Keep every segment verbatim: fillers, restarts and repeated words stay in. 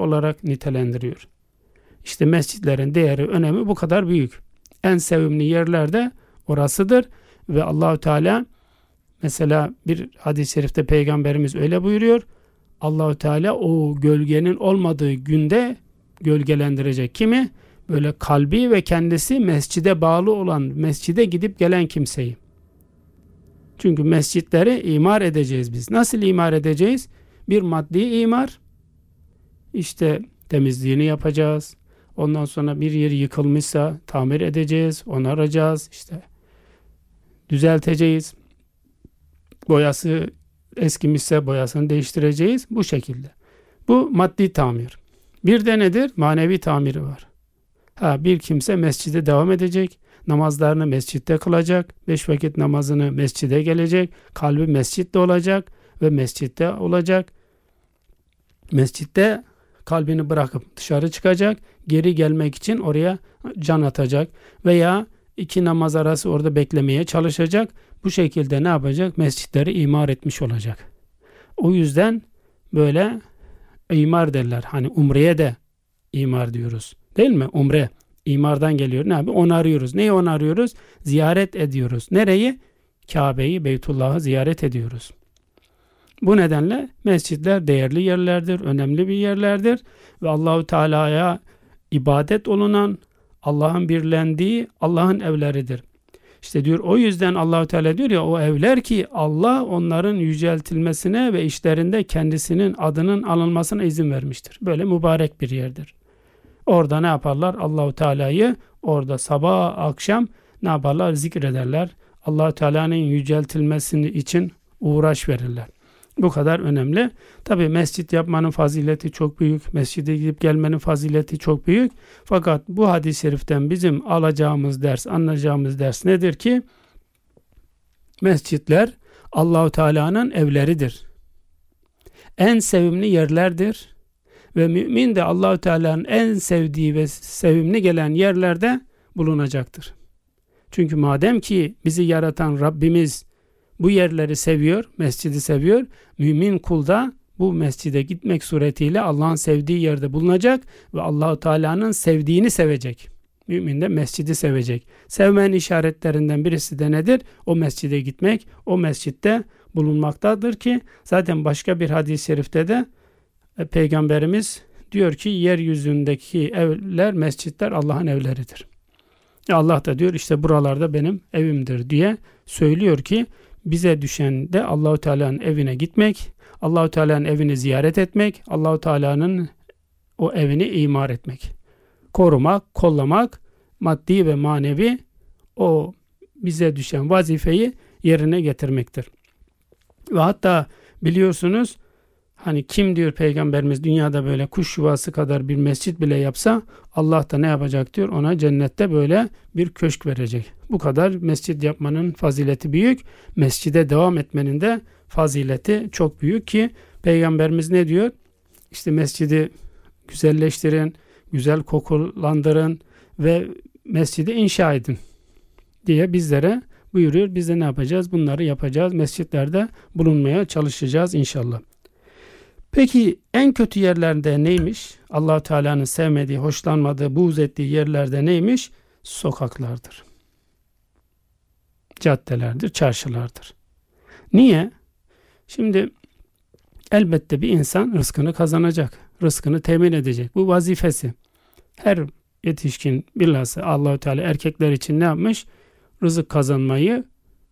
olarak nitelendiriyor. İşte mescitlerin değeri, önemi bu kadar büyük. En sevimli yerlerde orasıdır ve Allahu Teala mesela bir hadis-i şerifte Peygamberimiz öyle buyuruyor. Allahu Teala o gölgenin olmadığı günde gölgelendirecek kimi? Böyle kalbi ve kendisi mescide bağlı olan, mescide gidip gelen kimseyi. Çünkü mescitleri imar edeceğiz biz. Nasıl imar edeceğiz? Bir maddi imar. İşte temizliğini yapacağız. Ondan sonra bir yer yıkılmışsa tamir edeceğiz, onaracağız, işte düzelteceğiz. Boyası eskimişse boyasını değiştireceğiz. Bu şekilde. Bu maddi tamir. Bir de nedir? Manevi tamiri var. Ha, bir kimse mescide devam edecek. Namazlarını mescitte kılacak. Beş vakit namazını mescide gelecek. Kalbi mescitte olacak ve mescitte olacak. Mescitte kalbini bırakıp dışarı çıkacak. Geri gelmek için oraya can atacak. Veya iki namaz arası orada beklemeye çalışacak. Bu şekilde ne yapacak? Mescitleri imar etmiş olacak. O yüzden böyle imar derler. Hani umreye de imar diyoruz. Değil mi? Umre. İmardan geliyor. Ne yapıyor? Onarıyoruz. Neyi onarıyoruz? Ziyaret ediyoruz. Nereyi? Kabe'yi, Beytullah'ı ziyaret ediyoruz. Bu nedenle mescitler değerli yerlerdir, önemli bir yerlerdir ve Allahu Teala'ya ibadet olunan, Allah'ın birlendiği Allah'ın evleridir. İşte diyor, o yüzden Allahu Teala diyor ya, o evler ki Allah onların yüceltilmesine ve işlerinde kendisinin adının alınmasına izin vermiştir. Böyle mübarek bir yerdir. Orada ne yaparlar? Allahu Teala'yı orada sabah akşam ne yaparlar? Zikrederler. Allahu Teala'nın yüceltilmesini için uğraş verirler. Bu kadar önemli. Tabii mescit yapmanın fazileti çok büyük. Mescide gidip gelmenin fazileti çok büyük. Fakat bu hadis-i şeriften bizim alacağımız ders, anlayacağımız ders nedir ki? Mescitler Allahu Teala'nın evleridir. En sevimli yerlerdir. Ve mümin de Allahu Teala'nın en sevdiği ve sevimli gelen yerlerde bulunacaktır. Çünkü madem ki bizi yaratan Rabbimiz bu yerleri seviyor, mescidi seviyor, mümin kul da bu mescide gitmek suretiyle Allah'ın sevdiği yerde bulunacak ve Allahu Teala'nın sevdiğini sevecek. Mümin de mescidi sevecek. Sevmenin işaretlerinden birisi de nedir? O mescide gitmek, o mescitte bulunmaktadır ki zaten başka bir hadis-i şerifte de Peygamberimiz diyor ki yeryüzündeki evler, mescitler Allah'ın evleridir. Allah da diyor işte buralarda benim evimdir diye söylüyor ki bize düşen de Allahu Teala'nın evine gitmek, Allahu Teala'nın evini ziyaret etmek, Allahu Teala'nın o evini imar etmek. Korumak, kollamak, maddi ve manevi o bize düşen vazifeyi yerine getirmektir. Ve hatta biliyorsunuz hani kim diyor Peygamberimiz dünyada böyle kuş yuvası kadar bir mescit bile yapsa Allah da ne yapacak diyor, ona cennette böyle bir köşk verecek. Bu kadar mescit yapmanın fazileti büyük. Mescide devam etmenin de fazileti çok büyük ki Peygamberimiz ne diyor? İşte mescidi güzelleştirin, güzel kokulandırın ve mescidi inşa edin diye bizlere buyuruyor. Biz de ne yapacağız? Bunları yapacağız. Mescitlerde bulunmaya çalışacağız inşallah. Peki en kötü yerlerde neymiş? Allah-u Teala'nın sevmediği, hoşlanmadığı, buğz ettiği yerlerde neymiş? Sokaklardır. Caddelerdir, çarşılardır. Niye? Şimdi elbette bir insan rızkını kazanacak, rızkını temin edecek. Bu vazifesi. Her yetişkin bilhassa Allah-u Teala erkekler için ne yapmış? Rızık kazanmayı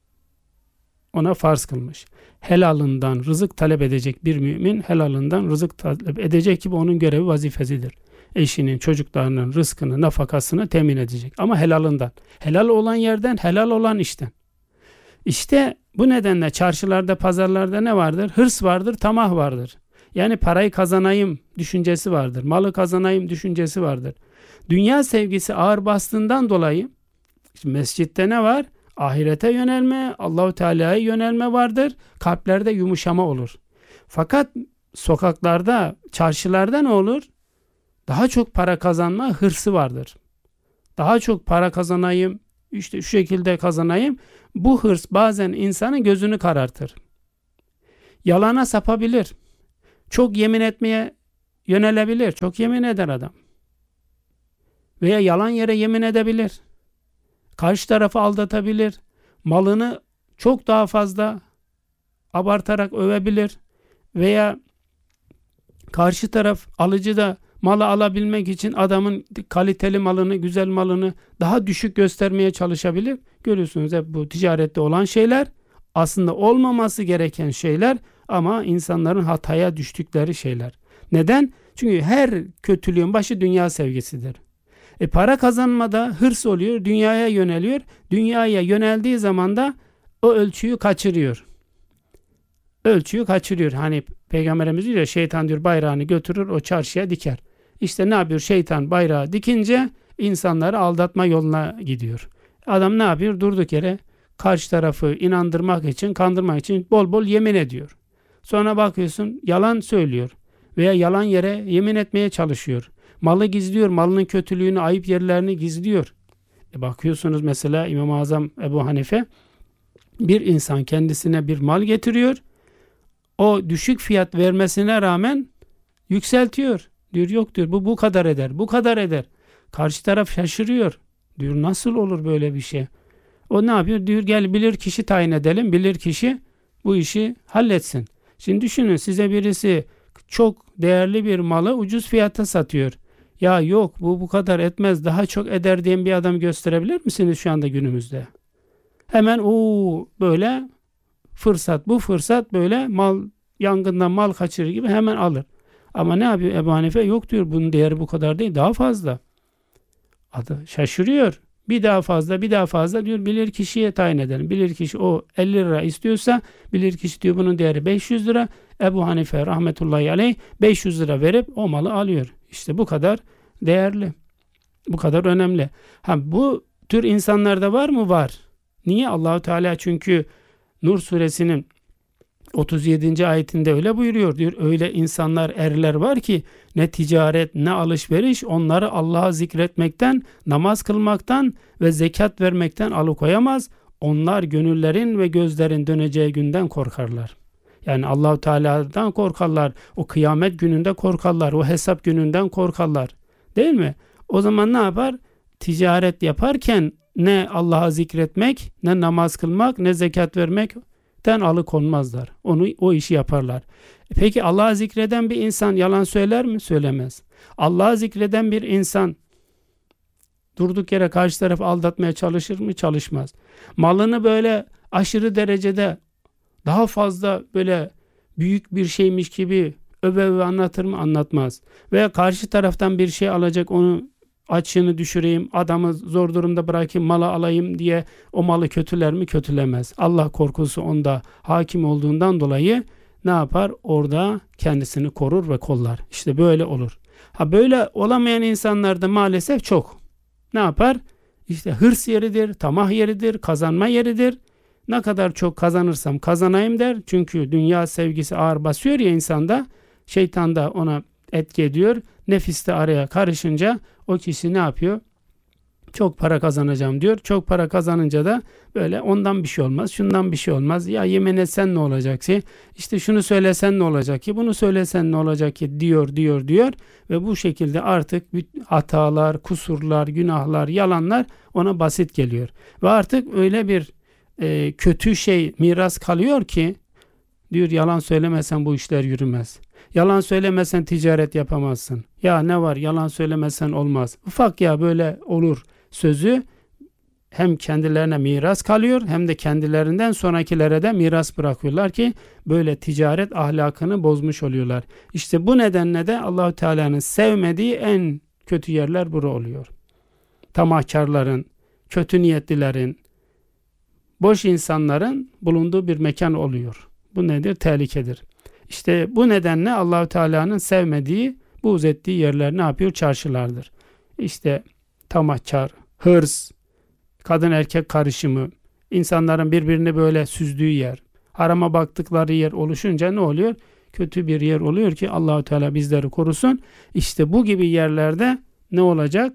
ona farz kılmış. Helalından rızık talep edecek bir mümin helalından rızık talep edecek gibi onun görevi, vazifesidir. Eşinin, çocuklarının rızkını, nafakasını temin edecek. Ama helalından. Helal olan yerden, helal olan işten. İşte bu nedenle çarşılarda, pazarlarda ne vardır? Hırs vardır, tamah vardır. Yani parayı kazanayım düşüncesi vardır. Malı kazanayım düşüncesi vardır. Dünya sevgisi ağır bastığından dolayı mescitte ne var? Ahirete yönelme, Allahu Teala'ya yönelme vardır. Kalplerde yumuşama olur. Fakat sokaklarda, çarşılarda ne olur? Daha çok para kazanma hırsı vardır. Daha çok para kazanayım, işte şu şekilde kazanayım. Bu hırs bazen insanın gözünü karartır. Yalana sapabilir. Çok yemin etmeye yönelebilir. Çok yemin eder adam. Veya yalan yere yemin edebilir. Karşı tarafı aldatabilir. Malını çok daha fazla abartarak övebilir. Veya karşı taraf alıcı da malı alabilmek için adamın kaliteli malını, güzel malını daha düşük göstermeye çalışabilir. Görüyorsunuz hep bu ticarette olan şeyler aslında olmaması gereken şeyler ama insanların hataya düştükleri şeyler. Neden? Çünkü her kötülüğün başı dünya sevgisidir. E para kazanmada hırs oluyor, dünyaya yöneliyor. Dünyaya yöneldiği zaman da o ölçüyü kaçırıyor. Ölçüyü kaçırıyor. Hani Peygamberimiz diyor ya, şeytan diyor bayrağını götürür o çarşıya diker. İşte ne yapıyor? Şeytan bayrağı dikince insanları aldatma yoluna gidiyor. Adam ne yapıyor? Durduk yere karşı tarafı inandırmak için, kandırmak için bol bol yemin ediyor. Sonra bakıyorsun yalan söylüyor veya yalan yere yemin etmeye çalışıyor. Malı gizliyor, malının kötülüğünü, ayıp yerlerini gizliyor. E bakıyorsunuz mesela İmam-ı Azam Ebu Hanife bir insan kendisine bir mal getiriyor. O düşük fiyat vermesine rağmen yükseltiyor. Diyor yok diyor bu bu kadar eder, bu kadar eder. Karşı taraf şaşırıyor. Diyor nasıl olur böyle bir şey? O ne yapıyor? Diyor gel bilir kişi tayin edelim. Bilir kişi bu işi halletsin. Şimdi düşünün size birisi çok değerli bir malı ucuz fiyata satıyor. Ya yok bu bu kadar etmez daha çok eder diyen bir adam gösterebilir misiniz şu anda günümüzde? Hemen o böyle fırsat bu fırsat böyle mal yangından mal kaçırır gibi hemen alır. Ama ne yapıyor Ebu Hanife? Yok diyor bunun değeri bu kadar değil daha fazla. Adı şaşırıyor. Bir daha fazla bir daha fazla diyor bilir kişiye tayin edelim. Bilir kişi o elli lira istiyorsa bilir kişi diyor bunun değeri beş yüz lira. Ebu Hanife rahmetullahi aleyh beş yüz lira verip o malı alıyor. İşte bu kadar değerli. Bu kadar önemli. Ha bu tür insanlarda var mı? Var. Niye? Allahu Teala çünkü Nur suresinin otuz yedinci ayetinde öyle buyuruyor. Diyor öyle insanlar erler var ki ne ticaret ne alışveriş onları Allah'a zikretmekten, namaz kılmaktan ve zekat vermekten alıkoyamaz. Onlar gönüllerin ve gözlerin döneceği günden korkarlar. Yani Allahu Teala'dan korkarlar. O kıyamet gününde korkarlar. O hesap gününden korkarlar. Değil mi? O zaman ne yapar? Ticaret yaparken ne Allah'a zikretmek, ne namaz kılmak, ne zekat vermekten alıkonmazlar. Onu o işi yaparlar. Peki Allah'ı zikreden bir insan yalan söyler mi? Söylemez. Allah'ı zikreden bir insan durduk yere karşı tarafı aldatmaya çalışır mı? Çalışmaz. Malını böyle aşırı derecede daha fazla böyle büyük bir şeymiş gibi öve öve anlatır mı? Anlatmaz. Veya karşı taraftan bir şey alacak onu açığını düşüreyim, adamı zor durumda bırakayım, malı alayım diye o malı kötüler mi? Kötülemez. Allah korkusu onda hakim olduğundan dolayı ne yapar? Orada kendisini korur ve kollar. İşte böyle olur. Ha böyle olamayan insanlar da maalesef çok. Ne yapar? İşte hırs yeridir, tamah yeridir, kazanma yeridir. Ne kadar çok kazanırsam kazanayım der. Çünkü dünya sevgisi ağır basıyor ya insanda. Şeytan da ona etki ediyor. Nefis de araya karışınca o kişi ne yapıyor? Çok para kazanacağım diyor. Çok para kazanınca da böyle ondan bir şey olmaz, şundan bir şey olmaz. Ya yemin etsen ne olacak ki? İşte şunu söylesen ne olacak ki? Bunu söylesen ne olacak ki? Diyor, diyor, diyor. Ve bu şekilde artık hatalar, kusurlar, günahlar, yalanlar ona basit geliyor. Ve artık öyle bir e, kötü şey miras kalıyor ki diyor yalan söylemesen bu işler yürümez. Yalan söylemesen ticaret yapamazsın. Ya ne var yalan söylemesen olmaz. Ufak ya böyle olur sözü hem kendilerine miras kalıyor hem de kendilerinden sonrakilere de miras bırakıyorlar ki böyle ticaret ahlakını bozmuş oluyorlar. İşte bu nedenle de Allahu Teala'nın sevmediği en kötü yerler bura oluyor. Tamahkarların, kötü niyetlilerin, boş insanların bulunduğu bir mekan oluyor. Bu nedir? Tehlikedir. İşte bu nedenle Allahu Teala'nın sevmediği, buğz ettiği yerler ne yapıyor? Çarşılardır. İşte tamahkar, hırs, kadın erkek karışımı, insanların birbirini böyle süzdüğü yer, harama baktıkları yer oluşunca ne oluyor? Kötü bir yer oluyor ki Allahu Teala bizleri korusun. İşte bu gibi yerlerde ne olacak?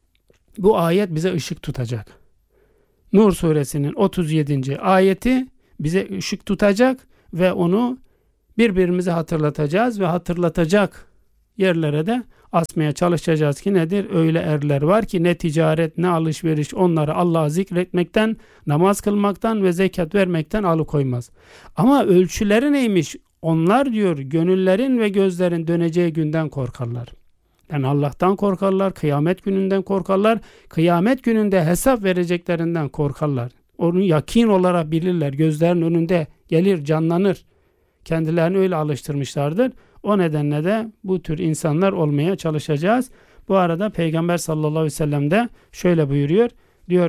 Bu ayet bize ışık tutacak. Nur suresinin otuz yedinci ayeti bize ışık tutacak ve onu birbirimize hatırlatacağız ve hatırlatacak yerlere de asmaya çalışacağız ki nedir? Öyle erler var ki ne ticaret ne alışveriş onları Allah'ı zikretmekten, namaz kılmaktan ve zekat vermekten alıkoymaz. Ama ölçüleri neymiş? Onlar diyor gönüllerin ve gözlerin döneceği günden korkarlar. Yani Allah'tan korkarlar, kıyamet gününden korkarlar, kıyamet gününde hesap vereceklerinden korkarlar. Onu yakin olarak bilirler, gözlerin önünde gelir, canlanır. Kendilerini öyle alıştırmışlardır. O nedenle de bu tür insanlar olmaya çalışacağız. Bu arada Peygamber sallallahu aleyhi ve sellem de şöyle buyuruyor. Diyor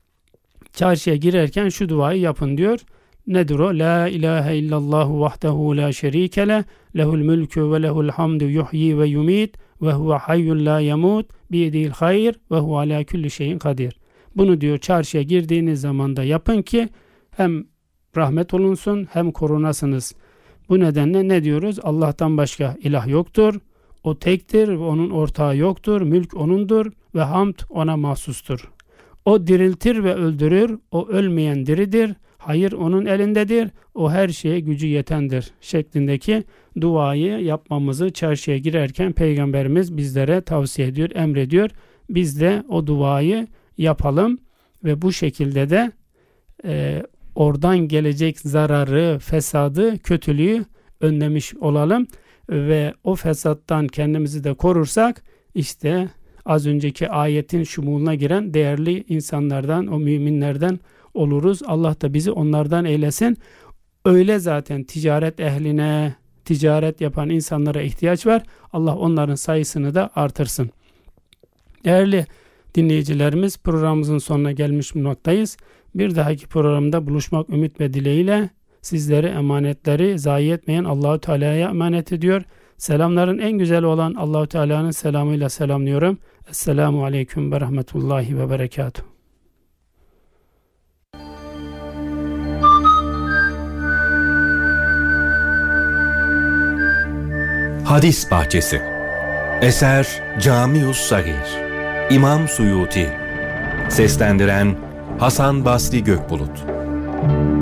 çarşıya girerken şu duayı yapın diyor. Nedir o? La ilahe illallahu vahdehu la şerike le lehul mülkü ve lehul hamdu yuhyi ve yumit ve huve hayyun la yamut biyedihil hayr ve huve ala kulli şeyin kadir. Bunu diyor çarşıya girdiğiniz zaman da yapın ki hem rahmet olunsun hem korunasınız. Bu nedenle ne diyoruz? Allah'tan başka ilah yoktur. O tektir ve onun ortağı yoktur. Mülk onundur ve hamd ona mahsustur. O diriltir ve öldürür. O ölmeyen diridir. Hayır onun elindedir. O her şeye gücü yetendir. Şeklindeki duayı yapmamızı çarşıya girerken Peygamberimiz bizlere tavsiye ediyor, emrediyor. Biz de o duayı yapalım ve bu şekilde de e, oradan gelecek zararı, fesadı, kötülüğü önlemiş olalım ve o fesattan kendimizi de korursak işte az önceki ayetin şumuluna giren değerli insanlardan, o müminlerden oluruz. Allah da bizi onlardan eylesin. Öyle zaten ticaret ehline, ticaret yapan insanlara ihtiyaç var. Allah onların sayısını da artırsın. Değerli dinleyicilerimiz, programımızın sonuna gelmiş bulunmaktayız. Bir dahaki programda buluşmak ümit ve dileğiyle sizlere emanetleri zayi etmeyen Allahu Teala'ya emanet ediyor. Selamların en güzeli olan Allahu Teala'nın selamıyla selamlıyorum. Esselamu aleyküm ve rahmetullahi ve berekatuhu. Hadis Bahçesi. Eser Camius Sagir. İmam Suyuti. Seslendiren Hasan Basri Gökbulut.